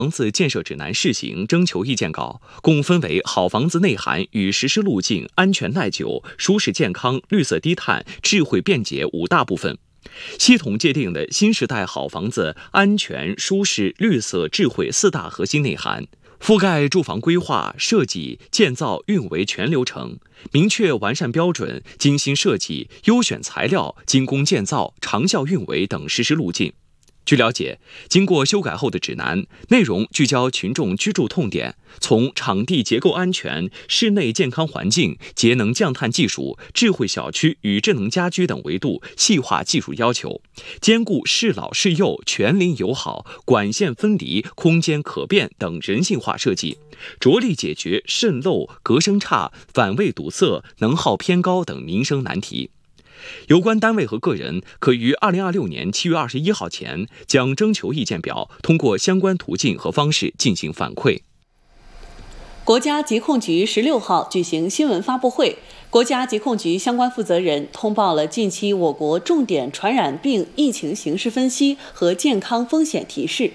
房子建设指南试行征求意见稿共分为好房子内涵与实施路径、安全耐久、舒适健康、绿色低碳、智慧便捷5大部分，系统界定了新时代好房子安全、舒适、绿色、智慧4大核心内涵，覆盖住房规划、设计、建造、运维全流程，明确完善标准、精心设计、优选材料、精工建造、长效运维等实施路径。据了解，经过修改后的指南内容聚焦群众居住痛点，从场地结构安全、室内健康环境、节能降碳技术、智慧小区与智能家居等维度细化技术要求，兼顾适老适幼、全邻友好、管线分离、空间可变等人性化设计，着力解决渗漏、隔声差、反位堵塞、能耗偏高等民生难题。有关单位和个人可于2026年7月21号前将征求意见表通过相关途径和方式进行反馈。 国家疾控局16号举行新闻发布会，国家疾控局相关负责人通报了近期我国重点传染病疫情形势分析和健康风险提示。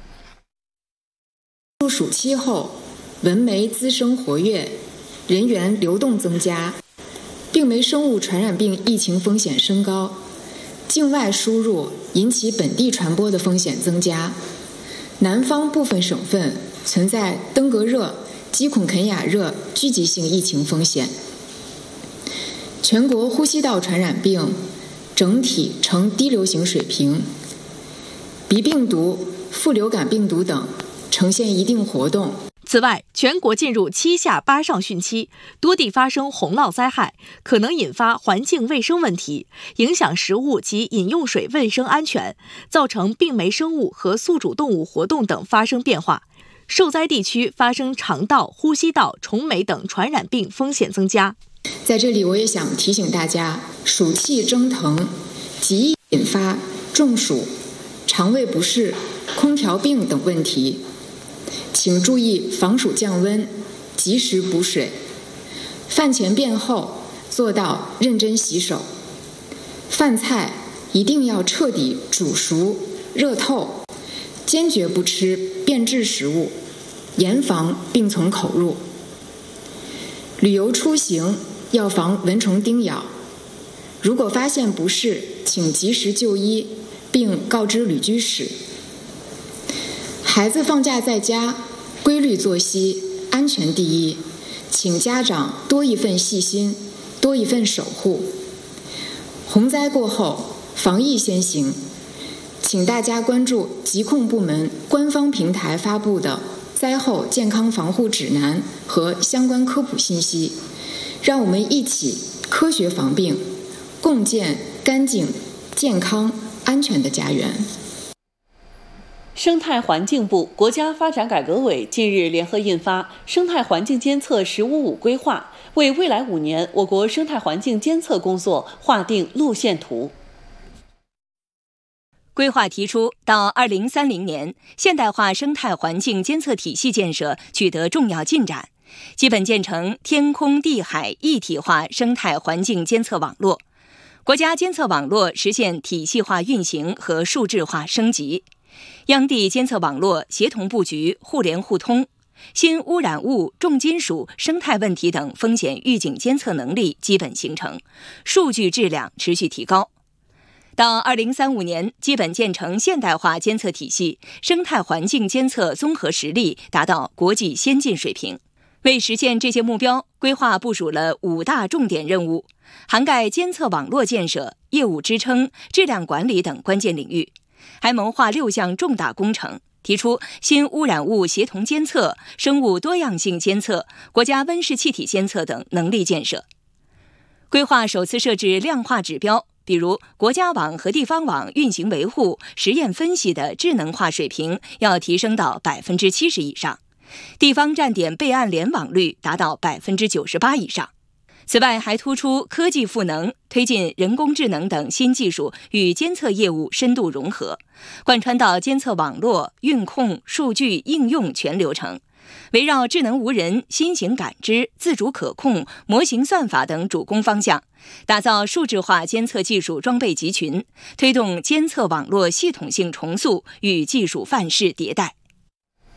入暑期后，蚊媒滋生活跃，人员流动增加，病媒生物传染病疫情风险升高，境外输入引起本地传播的风险增加。南方部分省份存在登革热、基孔肯亚热聚集性疫情风险。全国呼吸道传染病整体呈低流行水平，鼻病毒、副流感病毒等呈现一定活动。 此外，全国进入7下8上汛期，多地发生洪涝灾害，可能引发环境卫生问题，影响食物及饮用水卫生安全，造成病媒生物和宿主动物活动等发生变化，受灾地区发生肠道、呼吸道、虫媒等传染病风险增加。 在这里，我也想提醒大家，暑气蒸腾极易引发中暑、肠胃不适、空调病等问题。请注意防暑降温，及时补水。饭前便后做到认真洗手。饭菜一定要彻底煮熟、热透，坚决不吃变质食物，严防病从口入。旅游出行要防蚊虫叮咬，如果发现不适，请及时就医，并告知旅居史。孩子放假在家，规律作息，安全第一，请家长多一份细心，多一份守护。洪灾过后，防疫先行，请大家关注疾控部门官方平台发布的灾后健康防护指南和相关科普信息，让我们一起科学防病，共建干净、健康、安全的家园。 生态环境部、国家发展改革委近日联合印发《生态环境监测“15+5”规划》，为未来5年我国生态环境监测工作划定路线图。 规划提出，到2030年，现代化生态环境监测体系建设取得重要进展，基本建成天空地海一体化生态环境监测网络，国家监测网络实现体系化运行和数字化升级。央地监测网络协同布局、互联互通，新污染物、重金属、生态问题等风险预警监测能力基本形成，数据质量持续提高。到2035年，基本建成现代化监测体系，生态环境监测综合实力达到国际先进水平。为实现这些目标，规划部署了5大重点任务，涵盖监测网络建设、业务支撑、质量管理等关键领域。还谋划6项重大工程，提出新污染物协同监测、生物多样性监测、国家温室气体监测等能力建设。规划首次设置量化指标，比如国家网和地方网运行维护、实验分析的智能化水平要提升到70%以上，地方站点备案联网率达到98%以上。此外，还突出科技赋能，推进人工智能等新技术与监测业务深度融合，贯穿到监测网络、运控、数据应用全流程，围绕智能无人、新型感知、自主可控、模型算法等主攻方向，打造数字化监测技术装备集群，推动监测网络系统性重塑与技术范式迭代。